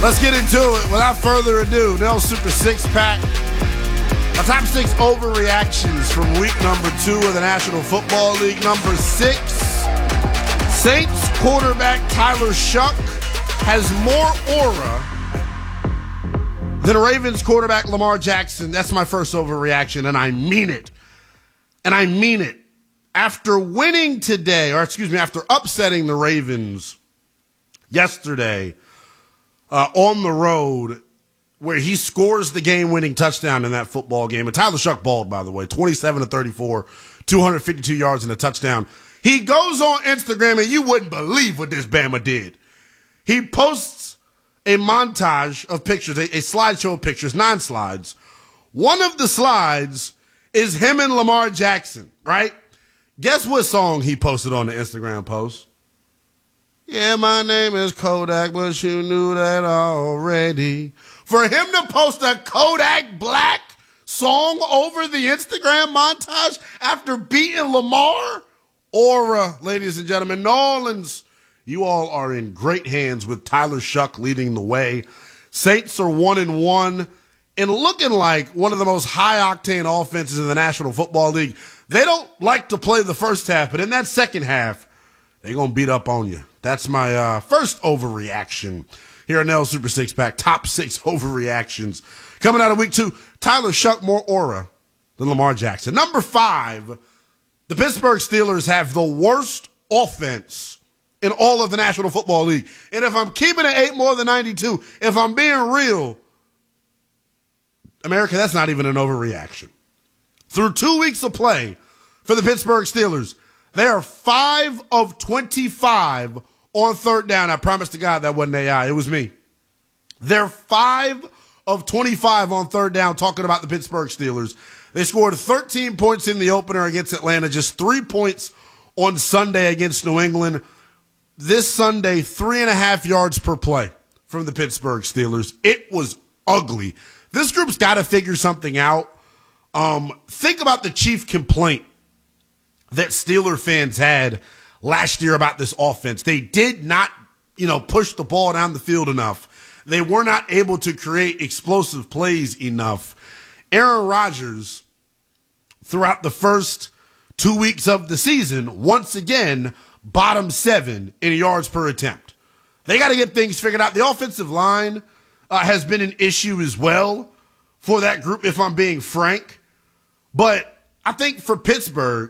Let's get into it. Without further ado, Nell Super Six Pack. Our top 6 overreactions from week number 2 of the National Football League. Number 6, Saints quarterback Tyler Shough has more aura than Ravens quarterback Lamar Jackson. That's my first overreaction, and I mean it. And I mean it. After winning today, after upsetting the Ravens yesterday on the road, where he scores the game-winning touchdown in that football game. And Tyler Shough balled, by the way, 27-34, 252 yards and a touchdown. He goes on Instagram, and you wouldn't believe what this Bama did. He posts a montage of pictures, a slideshow of pictures, 9 slides. One of the slides is him and Lamar Jackson, right? Guess what song he posted on the Instagram post? Yeah, my name is Kodak, but you knew that already. For him to post a Kodak Black song over the Instagram montage after beating Lamar? Aura, ladies and gentlemen. New Orleans, you all are in great hands with Tyler Shough leading the way. Saints are 1-1 and looking like one of the most high-octane offenses in the National Football League. They don't like to play the first half, but in that second half, they're going to beat up on you. That's my first overreaction here at Nell Super Six Pack. Top 6 overreactions. Coming out of week 2, Tyler Shough more aura than Lamar Jackson. Number 5, the Pittsburgh Steelers have the worst offense in all of the National Football League. And if I'm keeping it 8 more than 92, if I'm being real, America, that's not even an overreaction. Through 2 weeks of play for the Pittsburgh Steelers, they are 5 of 25 on third down. I promise to God that wasn't AI. It was me. They're 5 of 25 on third down, talking about the Pittsburgh Steelers. They scored 13 points in the opener against Atlanta, just 3 points on Sunday against New England. This Sunday, 3.5 yards per play from the Pittsburgh Steelers. It was ugly. This group's got to figure something out. Think about the chief complaint that Steeler fans had last year about this offense. They did not, push the ball down the field enough. They were not able to create explosive plays enough. Aaron Rodgers, throughout the first 2 weeks of the season, once again, bottom 7 in yards per attempt. They got to get things figured out. The offensive line has been an issue as well for that group, if I'm being frank. But I think for Pittsburgh,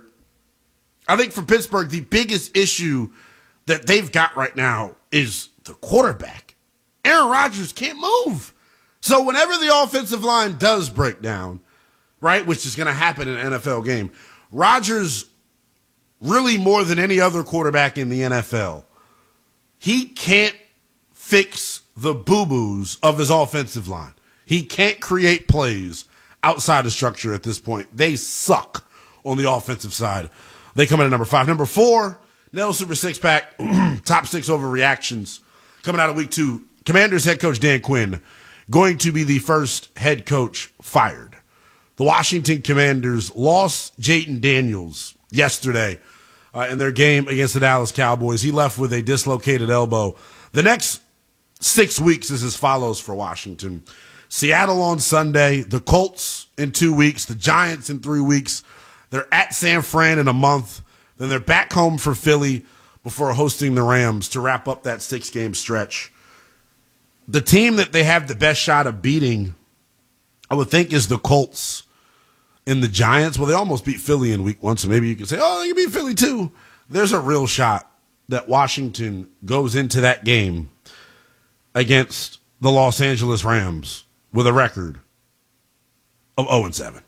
the biggest issue that they've got right now is the quarterback. Aaron Rodgers can't move. So whenever the offensive line does break down, right, which is going to happen in an NFL game, Rodgers, really more than any other quarterback in the NFL, he can't fix the boo-boos of his offensive line. He can't create plays outside of structure at this point. They suck on the offensive side. They come in at number 5. Number 4, Nell Super Six Pack, top 6 overreactions. Coming out of week 2, Commanders head coach Dan Quinn going to be the first head coach fired. The Washington Commanders lost Jayden Daniels yesterday in their game against the Dallas Cowboys. He left with a dislocated elbow. The next 6 weeks is as follows for Washington. Seattle on Sunday, the Colts in 2 weeks, the Giants in 3 weeks. They're at San Fran in a month. Then they're back home for Philly before hosting the Rams to wrap up that 6-game stretch. The team that they have the best shot of beating, I would think, is the Colts and the Giants. Well, they almost beat Philly in week 1, so maybe you can say, oh, they can beat Philly too. There's a real shot that Washington goes into that game against the Los Angeles Rams with a record of 0-7.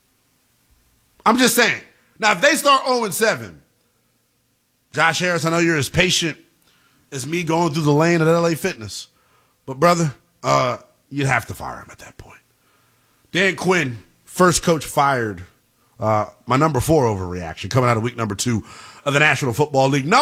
I'm just saying. Now, if they start 0-7, Josh Harris, I know you're as patient as me going through the lane at LA Fitness. But, brother, you'd have to fire him at that point. Dan Quinn, first coach fired. My number 4 overreaction coming out of week number 2 of the National Football League.